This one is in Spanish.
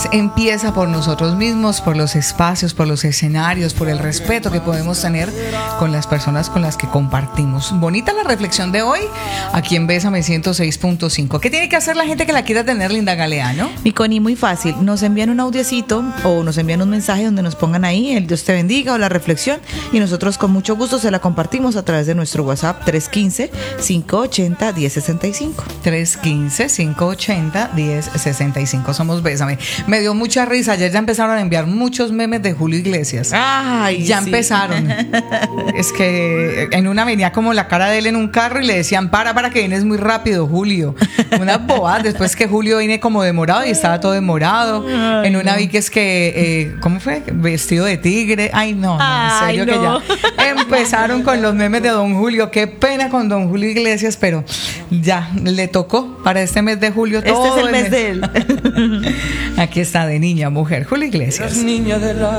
pues empieza por nosotros mismos, por los espacios, por los escenarios, por el respeto que podemos tener con las personas con las que compartimos. Bonita la reflexión de hoy, aquí en Bésame 106.5. ¿Qué tiene que hacer la gente que la quiera tener, Linda Galeano? Mi Connie, muy fácil. Nos envían un audiecito o nos envían un mensaje donde nos pongan ahí el Dios te bendiga o la reflexión, y nosotros con mucho gusto se la compartimos a través de nuestro WhatsApp 315-580-1065. 315-580-1065. Somos Bésame. Me dio mucha risa. Ayer ya empezaron a enviar muchos memes de Julio Iglesias. Ay, ya sí. empezaron. Es que en una venía como la cara de él en un carro y le decían, para que vienes muy rápido, Julio. Una bobada. Después que Julio vine como demorado y estaba todo demorado. Ay, en una no. vi que es que, ¿cómo fue? Vestido de tigre. Ay, no, Ay, en serio no. que ya empezaron con los memes de Don Julio. Qué pena con Don Julio Iglesias, pero ya le tocó para este mes de julio. Este todo es el mes de él. Aquí está, de niña a mujer, Julio Iglesias. Niña de la